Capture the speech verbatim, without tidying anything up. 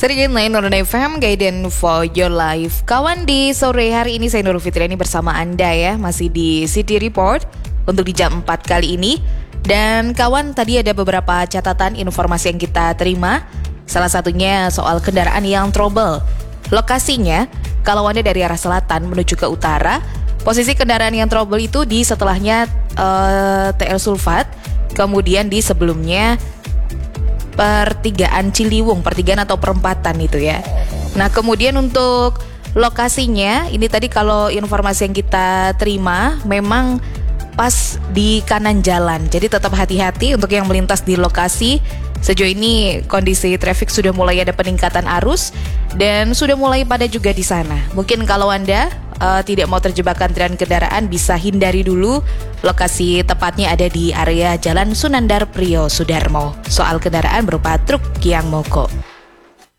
Sedikit lain Nurul F M, Guidance for Your Life. Kawan, di sore hari ini saya Nurul Fitriani bersama Anda ya, masih di City Report untuk di jam empat kali ini. Dan kawan, tadi ada beberapa catatan informasi yang kita terima. Salah satunya soal kendaraan yang trouble. Lokasinya, kalau Anda dari arah selatan menuju ke utara, posisi kendaraan yang trouble itu di setelahnya uh, T L Sulfat, kemudian di sebelumnya pertigaan Ciliwung, pertigaan atau perempatan itu ya. Nah, kemudian untuk lokasinya, ini tadi kalau informasi yang kita terima memang pas di kanan jalan. Jadi tetap hati-hati untuk yang melintas di lokasi. Sejauh ini kondisi traffic sudah mulai ada peningkatan arus dan sudah mulai padat juga di sana. Mungkin kalau Anda uh, tidak mau terjebak antrian kendaraan, bisa hindari dulu. Lokasi tepatnya ada di area Jalan Sunandar Priyo Sudarmo. Soal kendaraan berupa truk yang mogok.